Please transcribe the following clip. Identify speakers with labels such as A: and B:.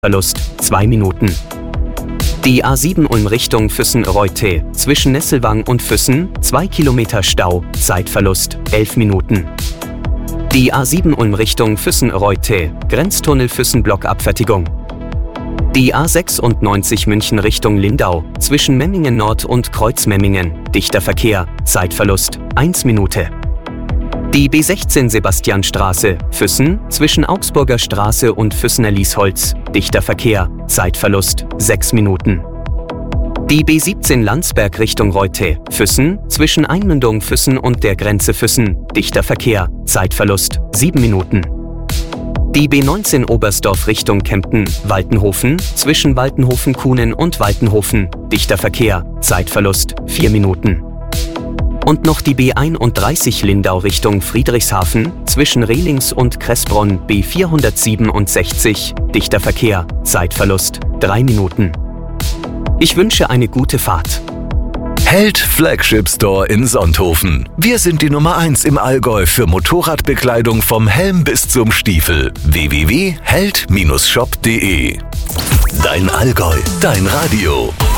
A: Verlust 2 Minuten. Die A7 Ulm Richtung Füssen-Reute, zwischen Nesselwang und Füssen, 2 Kilometer Stau, Zeitverlust 11 Minuten. Die A7 Ulm Richtung Füssen-Reute, Grenztunnel Füssen-Blockabfertigung. Die A96 München Richtung Lindau, zwischen Memmingen Nord und Kreuzmemmingen, dichter Verkehr, Zeitverlust 1 Minute. Die B16 Sebastianstraße, Füssen, zwischen Augsburger Straße und Füssener Liesholz, dichter Verkehr, Zeitverlust 6 Minuten. Die B17 Landsberg Richtung Reute, Füssen, zwischen Einmündung Füssen und der Grenze Füssen, dichter Verkehr, Zeitverlust 7 Minuten. Die B19 Oberstdorf Richtung Kempten, Waltenhofen, zwischen Waltenhofen-Kuhnen und Waltenhofen, dichter Verkehr, Zeitverlust 4 Minuten. Und noch die B31 Lindau Richtung Friedrichshafen, zwischen Rehlings und Kressbronn B467, dichter Verkehr, Zeitverlust 3 Minuten. Ich wünsche eine gute Fahrt.
B: Held Flagship Store in Sonthofen. Wir sind die Nummer 1 im Allgäu für Motorradbekleidung vom Helm bis zum Stiefel. www.held-shop.de. Dein Allgäu, dein Radio.